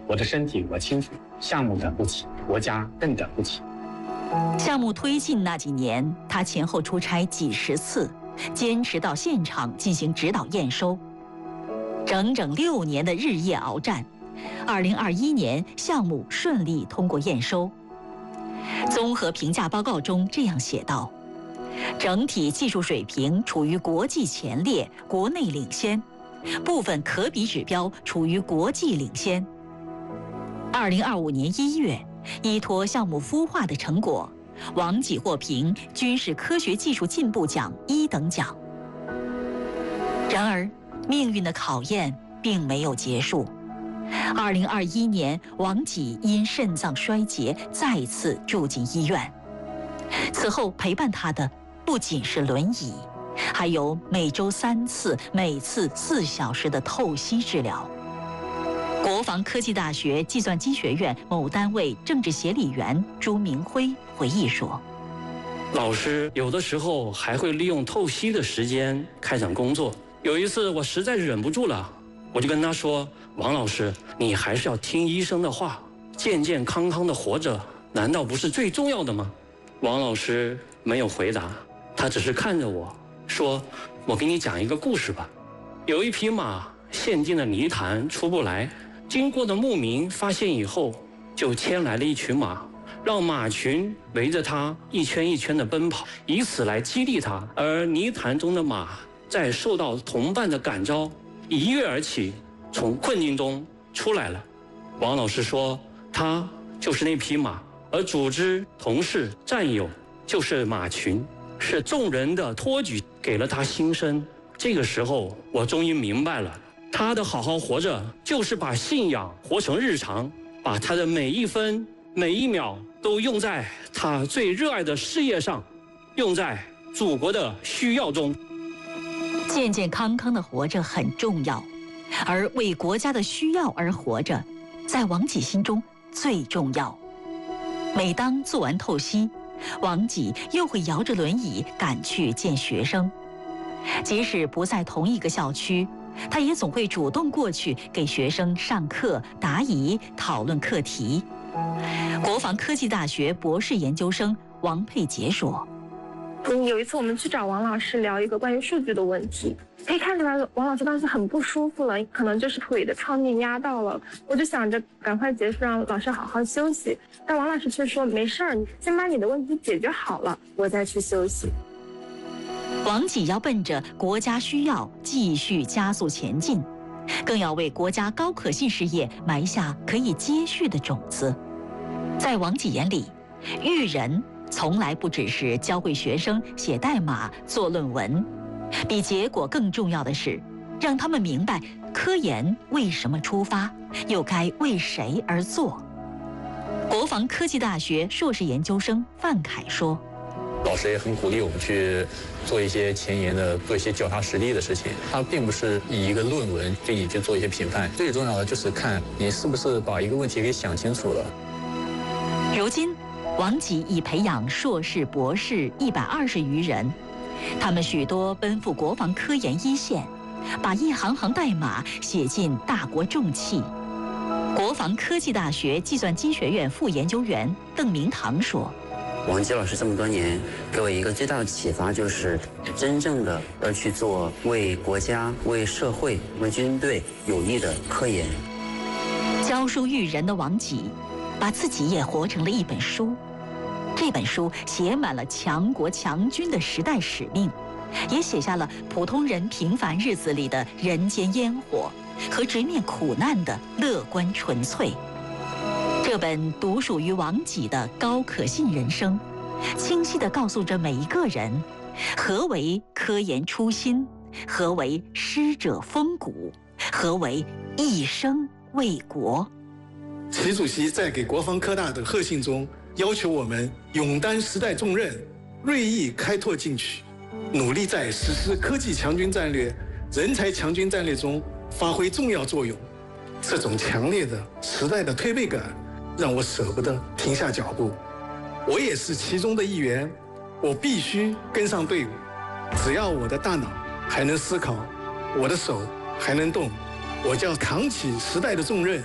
我的身体我清楚，项目等不起，国家更等不起。 项目推进那几年，他前后出差几十次，坚持到现场进行指导验收，整整6年的日夜鏖战。2021年，项目顺利通过验收。综合评价报告中这样写道：整体技术水平处于国际前列，国内领先，部分可比指标处于国际领先。2025年1月，依托项目孵化的成果，王济获评军事科学技术进步奖1等奖。然而，命运的考验并没有结束。2021年，王济因肾脏衰竭再次住进医院。此后陪伴他的不仅是轮椅，还有每周3次、每次4小时的透析治疗。国防科技大学计算机学院某单位政治协理员朱明辉回忆说：“ 老师有的时候还会利用透析的时间开展工作。有一次我实在是忍不住了，我就跟他说：王老师，你还是要听医生的话，健健康康的活着，难道不是最重要的吗？”王老师没有回答，他只是看着我说：“我给你讲一个故事吧。有一匹马陷进了泥潭出不来，经过的牧民发现以后，就牵来了一群马，让马群围着它一圈一圈的奔跑，以此来激励它。而泥潭中的马在受到同伴的感召，一跃而起，从困境中出来了。”王老师说，他就是那匹马，而组织、同事、战友就是马群，是众人的托举给了他新生。这个时候，我终于明白了，他的好好活着，就是把信仰活成日常，把他的每一分每一秒都用在他最热爱的事业上，用在祖国的需要中。 健健康康的活着很重要，而为国家的需要而活着，在王济心中最重要。每当做完透析，王济又会摇着轮椅赶去见学生，即使不在同一个校区，他也总会主动过去给学生上课、答疑、讨论课题。国防科技大学博士研究生王佩杰说：“ 有一次我们去找王老师聊一个关于数据的问题，可以看出来王老师当时很不舒服了，可能就是腿的创面压到了。我就想着赶快结束，让老师好好休息。但王老师却说没事儿，先把你的问题解决好了，我再去休息。” 王济要奔着国家需要继续加速前进，更要为国家高可信事业埋下可以接续的种子。在王济眼里，育人从来不只是教会学生写代码、做论文，比结果更重要的是，让他们明白科研为什么出发，又该为谁而做。国防科技大学硕士研究生范凯说：“ 老师也很鼓励我们去做一些前沿的、做一些脚踏实地的事情。他并不是以一个论文给你去做一些评判，最重要的就是看你是不是把一个问题给想清楚了。” 如今，王济已培养硕士、博士120余人，他们许多奔赴国防科研一线，把一行行代码写进大国重器。国防科技大学计算机学院副研究员邓明堂说：“ 王济老师这么多年给我一个最大的启发，就是真正的要去做为国家、为社会、为军队有益的科研。” 教书育人的王济，把自己也活成了一本书。这本书写满了强国强军的时代使命，也写下了普通人平凡日子里的人间烟火和直面苦难的乐观纯粹。这本独属于王济的高可信人生，清晰地告诉着每一个人，何为科研初心，何为师者风骨，何为一生为国。 习主席在给国防科大的贺信中要求我们勇担时代重任，锐意开拓进取，努力在实施科技强军战略、人才强军战略中发挥重要作用。这种强烈的时代的推背感，让我舍不得停下脚步。我也是其中的一员，我必须跟上队伍。只要我的大脑还能思考，我的手还能动，我就要扛起时代的重任，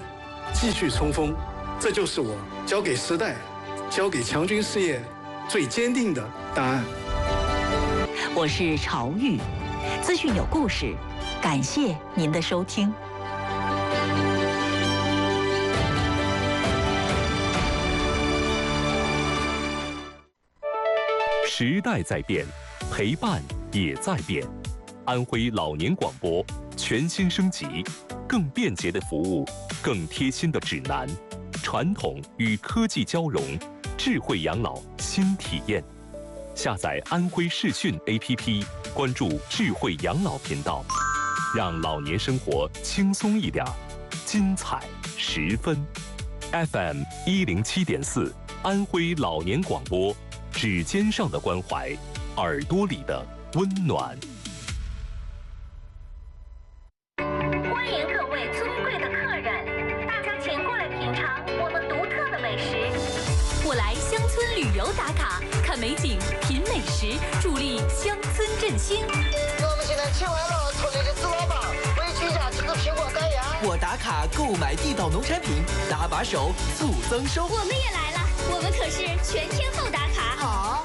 继续冲锋。这就是我交给时代、交给强军事业最坚定的答案。 我是朝玉，资讯有故事，感谢您的收听。 时代在变，陪伴也在变。安徽老年广播全新升级，更便捷的服务，更贴心的指南，传统与科技交融，智慧养老新体验。下载安徽视讯 APP， 关注智慧养老频道，让老年生活轻松一点，精彩十分。FM 107.4，安徽老年广播。指尖上的关怀，耳朵里的温暖。 欢迎各位尊贵的客人，大家请过来品尝我们独特的美食。 我来乡村旅游打卡，看美景，品美食，助力乡村振兴。 我们现在请来了村里的子老板，为居家吃个苹果干芽。 我打卡购买地道农产品，搭把手促增收。 我们也来了，我们可是全天候打卡。 好，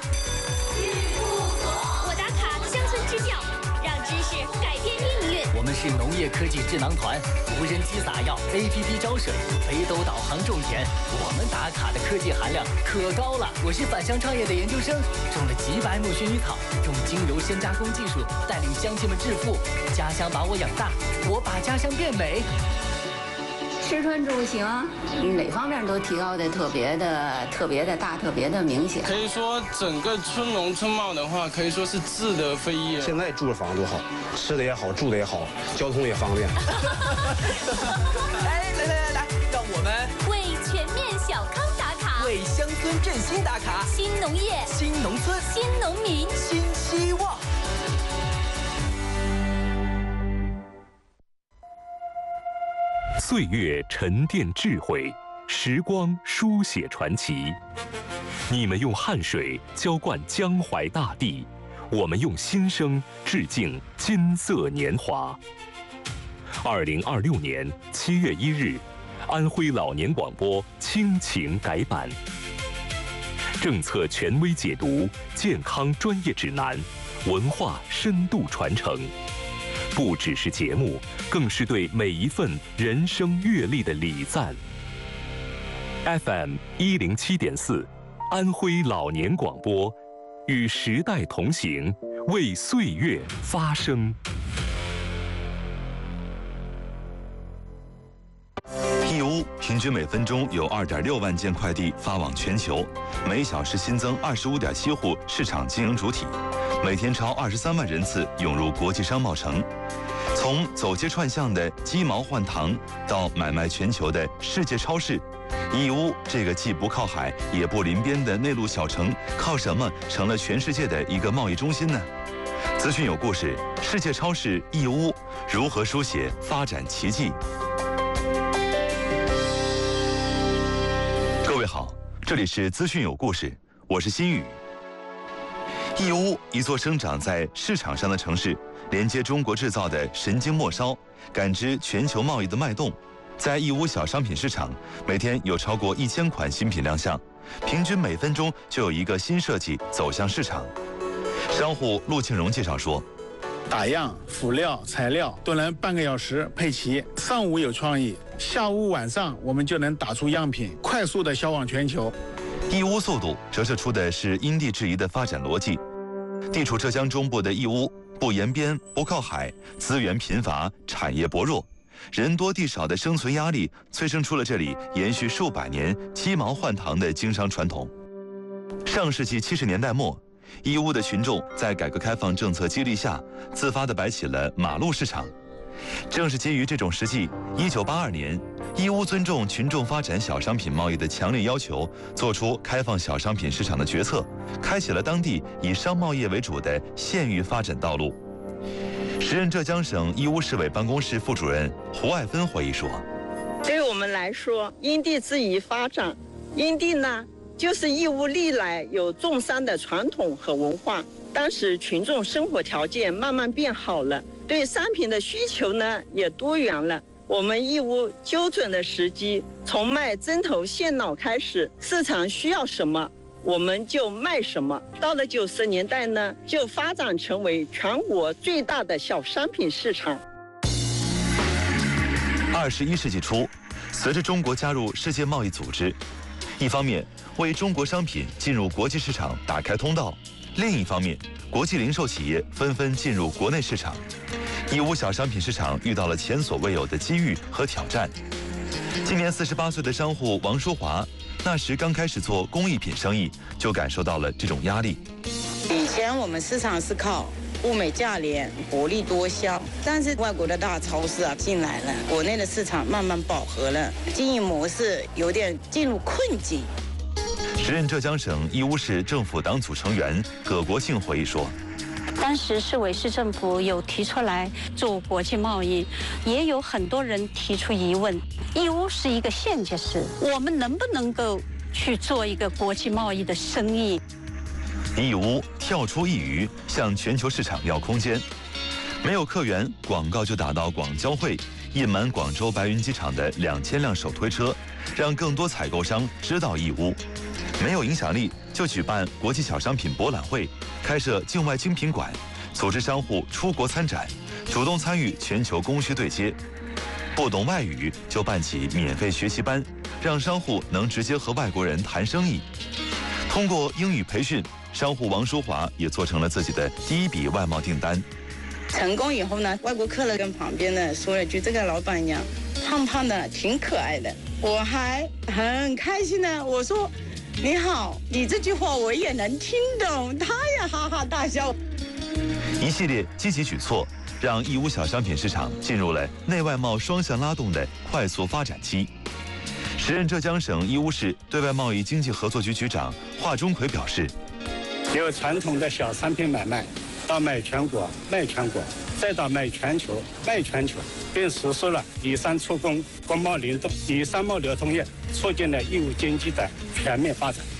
我打卡乡村支教，让知识改变命运。 我们是农业科技智囊团，无人机撒药 ，APP 浇水，北斗导航种田。我们打卡的科技含量可高了。我是返乡创业的研究生，种了几百亩薰衣草，用精油深加工技术带领乡亲们致富。家乡把我养大，我把家乡变美。 吃穿住行哪方面都提高的特别的大，特别的明显。 可以说整个村容村貌的话，可以说是质得飞跃。 现在住的房多好，吃的也好，住的也好，交通也方便。 来，让我们为全面小康打卡， 为乡村振兴打卡。 新农业， 新农村， 新农民， 新希望。 岁月沉淀智慧，时光书写传奇。你们用汗水浇灌江淮大地，我们用心声致敬金色年华。2026年7月1日，安徽老年广播亲情改版，政策权威解读，健康专业指南，文化深度传承。不只是节目，更是对每一份人生阅历的礼赞。FM 107.4，安徽老年广播，与时代同行，为岁月发声。 义乌平均每分钟有2.6万件快递发往全球，每小时新增25.7户市场经营主体，每天超23万人次涌入国际商贸城。从走街串巷的鸡毛换糖，到买卖全球的世界超市，义乌这个既不靠海也不临边的内陆小城，靠什么成了全世界的一个贸易中心呢？资讯有故事，世界超市义乌如何书写发展奇迹？各位好，这里是资讯有故事，我是新宇。义乌，一座生长在市场上的城市，连接中国制造的神经末梢，感知全球贸易的脉动。在义乌小商品市场，每天有超过1000款新品亮相，平均每分钟就有一个新设计走向市场。商户陆庆荣介绍说， 打样、辅料、材料都能半个小时配齐，上午有创意，下午晚上我们就能打出样品，快速的销往全球。 义乌速度折射出的是因地制宜的发展逻辑。地处浙江中部的义乌，不沿边，不靠海，资源贫乏，产业薄弱，人多地少的生存压力催生出了这里延续数百年鸡毛换糖的经商传统。上世纪70年代末，义乌的群众在改革开放政策激励下，自发地摆起了马路市场。正是基于这种实际，1982年，义乌尊重群众发展小商品贸易的强烈要求，做出开放小商品市场的决策，开启了当地以商贸业为主的县域发展道路。时任浙江省义乌市委办公室副主任胡爱芬回忆说：“ 对我们来说，因地制宜发展，因地呢，就是义乌历来有种商的传统和文化。当时群众生活条件慢慢变好了。”对商品的需求呢也多元了， 我们义乌揪准了时机，从卖针头线脑开始，市场需要什么，我们就卖什么。到了90年代呢，就发展成为全国最大的小商品市场。 21世纪初，随着中国加入世界贸易组织，一方面为中国商品进入国际市场打开通道，另一方面，国际零售企业纷纷进入国内市场，义乌小商品市场遇到了前所未有的机遇和挑战。今年48岁的商户王淑华，那时刚开始做工艺品生意，就感受到了这种压力。 以前我们市场是靠物美价廉、薄利多销，但是外国的大超市进来了，国内的市场慢慢饱和了，经营模式有点进入困境。 时任浙江省义乌市政府党组成员葛国庆回忆说， 当时市委市政府有提出来做国际贸易，也有很多人提出疑问，义乌是一个县级市，我们能不能够去做一个国际贸易的生意？ 义乌跳出一隅，向全球市场要空间。没有客源，广告就打到广交会，印满广州白云机场的2000辆手推车，让更多采购商知道义乌。没有影响力，就举办国际小商品博览会，开设境外精品馆，组织商户出国参展，主动参与全球供需对接。不懂外语就办起免费学习班，让商户能直接和外国人谈生意。通过英语培训，商户王淑华也做成了自己的第一笔外贸订单。 成功以后呢，外国客人跟旁边的说了一句：“这个老板娘胖胖的，挺可爱的。”我还很开心呢，我说：“你好，你这句话我也能听懂。”他也哈哈大笑。 一系列积极举措，让义乌小商品市场进入了内外贸双向拉动的快速发展期。时任浙江省义乌市对外贸易经济合作局局长华钟奎表示， 由传统的小商品买卖，到卖全国、卖全国，再到卖全球、卖全球，并实施了以商促工、国贸联动，以商贸流通业促进了义乌经济的全面发展。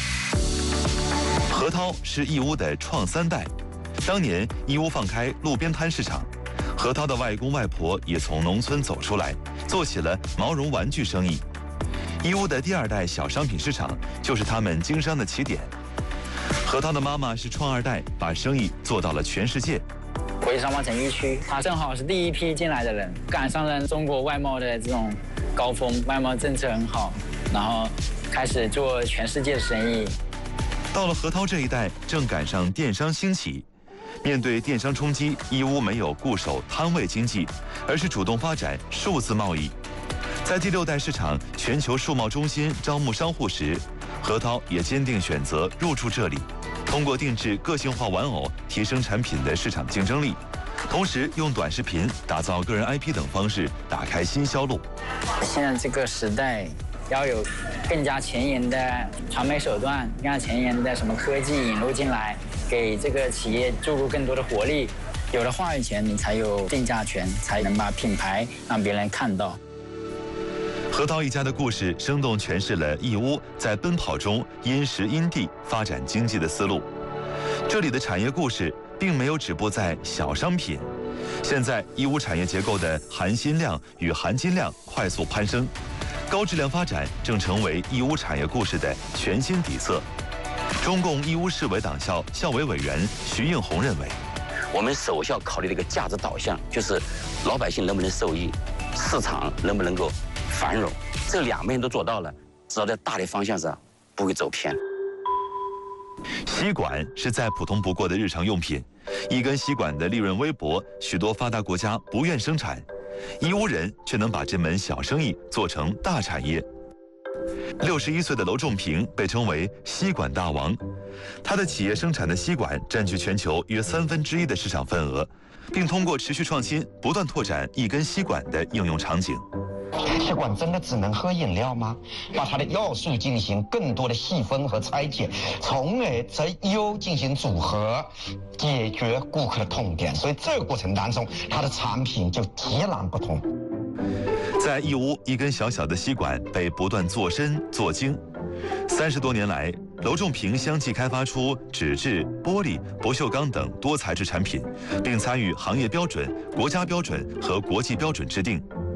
何涛是义乌的创3代，当年义乌放开路边摊市场，何涛的外公外婆也从农村走出来，做起了毛绒玩具生意。义乌的第2代小商品市场就是他们经商的起点。何涛的妈妈是创2代，把生意做到了全世界。 回商贸城1区，他正好是第一批进来的人，赶上了中国外贸的这种高峰，外贸政策很好，然后开始做全世界的生意。 到了何涛这一代，正赶上电商兴起。面对电商冲击，义乌没有固守摊位经济，而是主动发展数字贸易。在第6代市场全球数贸中心招募商户时，何涛也坚定选择入驻这里，通过定制个性化玩偶提升产品的市场竞争力，同时用短视频打造个人 IP 等方式打开新销路。 现在这个时代要有更加前沿的传媒手段，更加前沿的什么科技引入进来，给这个企业注入更多的活力。有了话语权，你才有定价权，才能把品牌让别人看到。 何涛一家的故事生动诠释了义乌在奔跑中因时因地发展经济的思路。这里的产业故事并没有止步在小商品，现在义乌产业结构的含薪量与含金量快速攀升，高质量发展正成为义乌产业故事的全新底色。中共义乌市委党校校委委员徐应红认为， 我们首先要考虑的一个价值导向，就是老百姓能不能受益，市场能不能够繁荣，这2面都做到了，只要在大的方向上不会走偏。 吸管是再普通不过的日常用品，一根吸管的利润微薄，许多发达国家不愿生产，义乌人却能把这门小生意做成大产业。61岁的娄仲平被称为吸管大王，他的企业生产的吸管占据全球约1/3的市场份额，并通过持续创新，不断拓展一根吸管的应用场景。 吸管真的只能喝饮料吗？把它的要素进行更多的细分和拆解，从而择优进行组合，解决顾客的痛点。所以这个过程当中，它的产品就截然不同。 在义乌，一根小小的吸管被不断做深做精。30多年来，娄仲平相继开发出纸质、玻璃、不锈钢等多材质产品，并参与行业标准、国家标准和国际标准制定。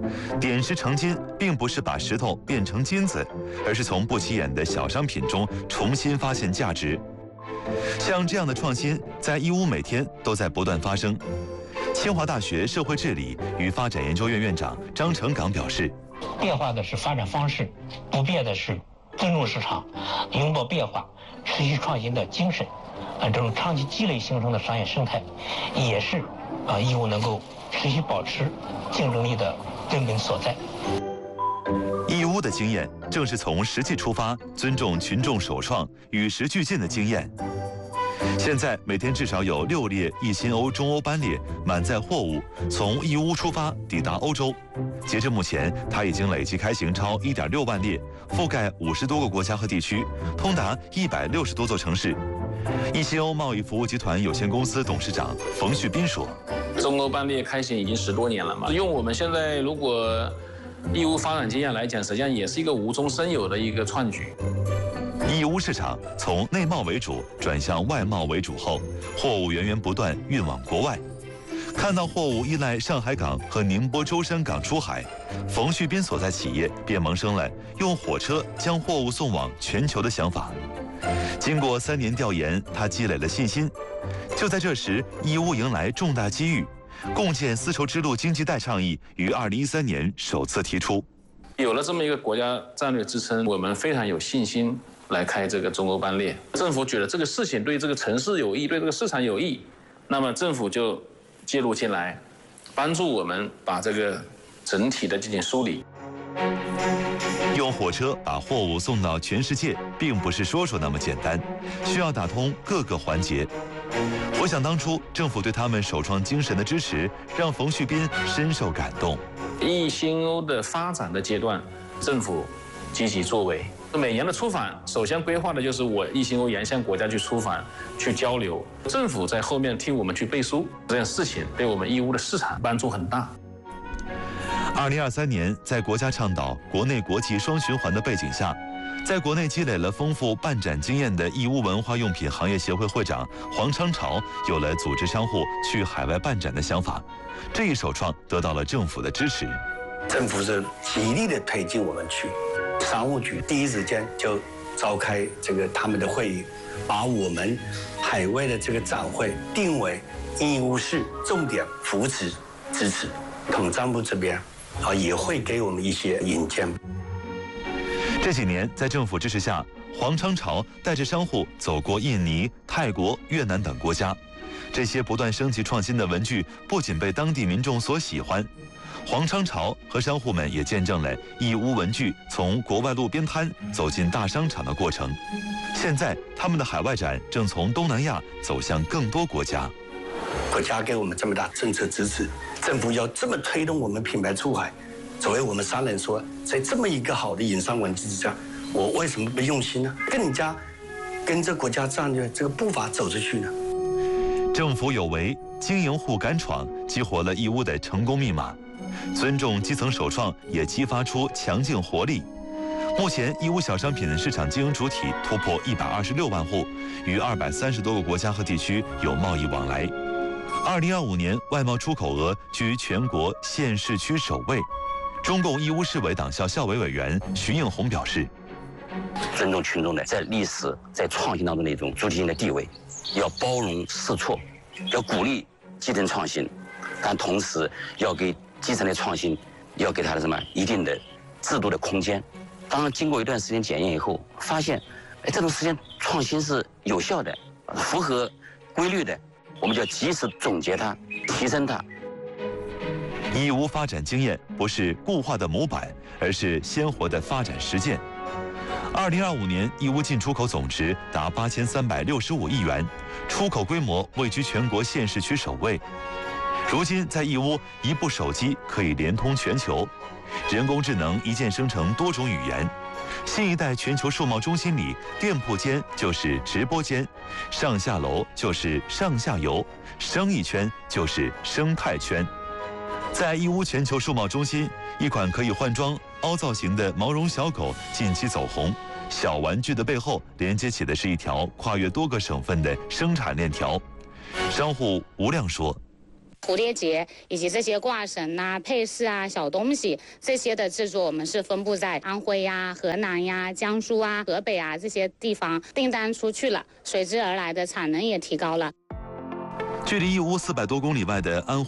点石成金，并不是把石头变成金子，而是从不起眼的小商品中重新发现价值。像这样的创新，在义乌每天都在不断发生。清华大学社会治理与发展研究院院长张成岗表示：“ 变化的是发展方式，不变的是尊重市场、拥抱变化、持续创新的精神。这种长期积累形成的商业生态，也是义乌能够持续保持竞争力的根本所在。” 义乌的经验正是从实际出发，尊重群众首创、与时俱进的经验。现在每天至少有6列一新欧中欧班列满载货物从义乌出发抵达欧洲。截至目前，它已经累计开行超1.6万列，覆盖50多个国家和地区，通达160多座城市。一新欧贸易服务集团有限公司董事长冯旭斌说：“ 中欧班列开行已经10多年了嘛，用我们现在如果义乌发展经验来讲，实际上也是一个无中生有的一个创举。” 义乌市场从内贸为主转向外贸为主后，货物源源不断运往国外。看到货物依赖上海港和宁波舟山港出海，冯旭斌所在企业便萌生了用火车将货物送往全球的想法。经过3年调研，他积累了信心。就在这时，义乌迎来重大机遇，共建丝绸之路经济带倡议于2013年首次提出。 有了这么一个国家战略支撑，我们非常有信心来开这个中欧班列。政府觉得这个事情对这个城市有益，对这个市场有益，那么政府就介入进来，帮助我们把这个整体的进行梳理。 用火车把货物送到全世界，并不是说那么简单，需要打通各个环节。回想当初政府对他们首创精神的支持，让冯旭斌深受感动。 一新欧的发展的阶段，政府积极作为。每年的出访，首先规划的就是我一新欧沿线国家去出访、去交流，政府在后面替我们去背书，这件事情对我们义乌的市场帮助很大。 2023年，在国家倡导国内国际双循环的背景下，在国内积累了丰富办展经验的义乌文化用品行业协会会长黄昌朝有了组织商户去海外办展的想法。这一首创得到了政府的支持， 政府是极力的推进我们去。商务局第一时间就召开他们的会议，把我们海外的这个展会定为义乌市重点扶持支持。统战部这边也会给我们一些引荐。 这几年，在政府支持下，黄昌朝带着商户走过印尼、泰国、越南等国家。这些不断升级创新的文具，不仅被当地民众所喜欢，黄昌朝和商户们也见证了义乌文具从国外路边摊走进大商场的过程。现在，他们的海外展正从东南亚走向更多国家。 国家给我们这么大政策支持，政府要这么推动我们品牌出海。作为我们商人说，在这么一个好的营商环境之下，我为什么不用心呢？更加跟着国家战略这个步伐走出去呢？ 政府有为，经营户敢闯，激活了义乌的成功密码。尊重基层首创，也激发出强劲活力。目前，义乌小商品市场经营主体突破126万户，与230多个国家和地区有贸易往来。2025年外贸出口额居全国县市区首位。中共义乌市委党校校委委员徐应红表示：“ 尊重群众的在历史、在创新当中的一种主体性的地位，要包容试错，要鼓励基层创新，但同时要给基层的创新要给它的一定的制度的空间。当经过一段时间检验以后，发现，这种时间创新是有效的，符合规律的，我们就要及时总结它，提升它。” 义乌发展经验不是固化的模板，而是鲜活的发展实践。2025年，义乌进出口总值达8365亿元，出口规模位居全国县市区首位。如今，在义乌，一部手机可以连通全球，人工智能一键生成多种语言。新一代全球数贸中心里，店铺间就是直播间，上下楼就是上下游，生意圈就是生态圈。在义乌全球数贸中心，一款可以换装凹造型的毛绒小狗近期走红。小玩具的背后连接起的是一条跨越多个省份的生产链条。商户吴亮说：“ 蝴蝶结以及这些挂绳啊、配饰啊、小东西这些的制作，我们是分布在安徽呀、河南呀、江苏啊、河北啊这些地方，订单出去了，随之而来的产能也提高了。 距离义乌400多公里外的安徽